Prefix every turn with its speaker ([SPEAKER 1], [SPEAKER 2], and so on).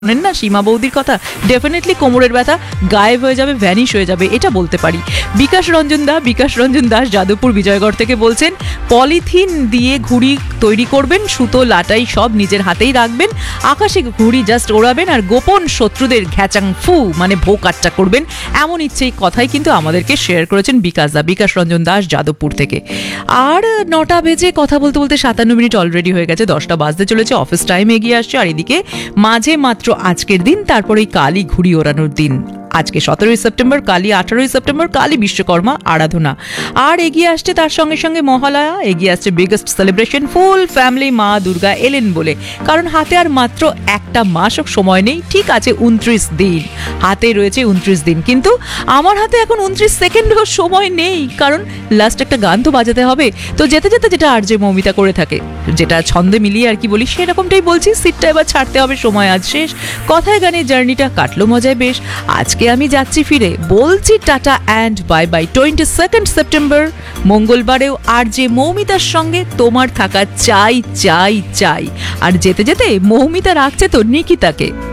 [SPEAKER 1] শোনেন না সীমা বৌদির কথা, ডেফিনেটলি কোমরের ব্যথা গায়েব হয়ে যাবে, ভ্যানিশ হয়ে যাবে, এটা বলতে পারি। বিকাশ রঞ্জন দাস যাদবপুর বিজয়গড় থেকে বলছেন, পলিথিন দিয়ে ঘুড়ি তৈরি করবেন, সুতো লাটাই সব নিজের হাতেই রাখবেন, আকাশে ঘুড়ি জাস্ট ওড়াবেন আর গোপন শত্রুদের ঘ্যাচাং ফু মানে ভোকাট্টা করবেন, এমন ইচ্ছেই কথাই কিন্তু আমাদেরকে শেয়ার করেছেন বিকাশ রঞ্জন দাস যাদবপুর থেকে। আর 9টা বেজে কথা বলতে বলতে 57 মিনিট অলরেডি হয়ে গেছে, 10টা বাজতে চলেছে, অফিস টাইম এগিয়ে আসছে। আর এদিকে মাঝে মাত্র আজকের দিন, তারপরেই কালই ঘুড়ি ওড়ানোর দিন। আজকে 17ই সেপ্টেম্বর, কালই 18ই সেপ্টেম্বর, কালই বিশ্বকর্মা আরাধনা। আর এগিয়ে আসছে তার সঙ্গে সঙ্গে মহালয়া, এগিয়ে আসছে বিগেস্ট সেলিব্রেশন, ফুল ফ্যামিলি মা দুর্গা এলেন বলে। কারণ হাতে আর মাত্র একটা মাসও সময় নেই, ঠিক আছে 29 দিন হাতে রয়েছে, 29 দিন। কিন্তু আমার হাতে এখন 29 সেকেন্ডও সময় নেই, কারণ লাস্ট একটা গান তো বাজাতে হবে। তো যেতে যেতে যেটা আর যে মৌমিতা করে থাকে, যেটা ছন্দে মিলিয়ে আর কি বলি, সেরকমটাই বলছি। সিটটা এবার ছাড়তে হবে, সময় আজ শেষ। কথায় গানে জার্নিটা কাটলো মজায় বেশ। আজকে আমি যাচ্ছি ফিরে, বলছি tata and bye bye. 22 September মঙ্গলবারেও আর যে মৌমিতার সঙ্গে তোমার থাকা চাই চাই চাই। আর যেতে যেতে মৌমিতা রাখছে তো নিকিতাকে।